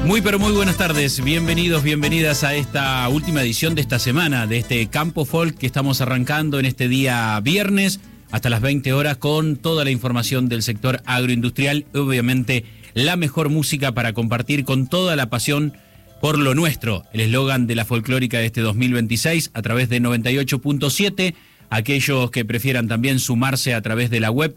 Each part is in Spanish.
Muy pero muy buenas tardes, bienvenidos, bienvenidas a esta última edición de esta semana, de este Campo Folk que estamos arrancando en este día viernes hasta las 20 horas con toda la información del sector agroindustrial, obviamente la mejor música para compartir con toda la pasión por lo nuestro, el eslogan de la folclórica de este 2026 a través de 98.7, aquellos que prefieran también sumarse a través de la web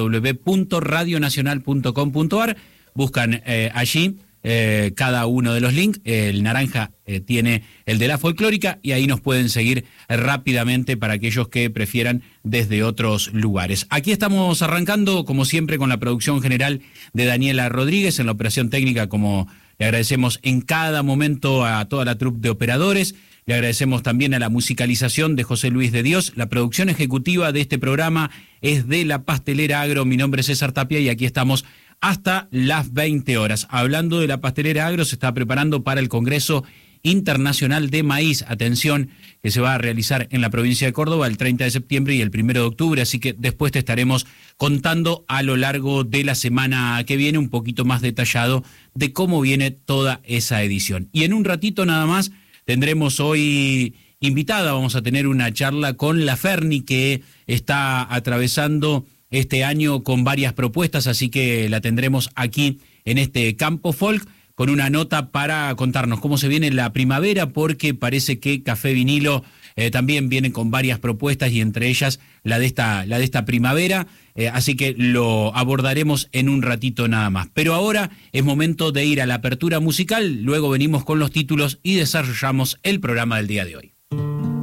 www.radionacional.com.ar, buscan allí cada uno de los links. El naranja tiene el de la folclórica y ahí nos pueden seguir rápidamente para aquellos que prefieran desde otros lugares. Aquí estamos arrancando como siempre con la producción general de Daniela Rodríguez, en la operación técnica, como le agradecemos en cada momento a toda la troupe de operadores. Le agradecemos también a la musicalización de José Luis de Dios. La producción ejecutiva de este programa es de La Pastelera Agro. Mi nombre es César Tapia y aquí estamos hasta las 20 horas. Hablando de La Pastelera Agro, se está preparando para el Congreso Internacional de Maíz. Atención, que se va a realizar en la provincia de Córdoba el 30 de septiembre y el 1 de octubre, así que después te estaremos contando a lo largo de la semana que viene un poquito más detallado de cómo viene toda esa edición. Y en un ratito nada más tendremos hoy invitada, vamos a tener una charla con la Ferni, que está atravesando este año con varias propuestas, así que la tendremos aquí en este Campo Folk con una nota para contarnos cómo se viene la primavera, porque parece que Café Vinilo también viene con varias propuestas y entre ellas la de esta primavera, así que lo abordaremos en un ratito nada más. Pero ahora es momento de ir a la apertura musical, luego venimos con los títulos y desarrollamos el programa del día de hoy.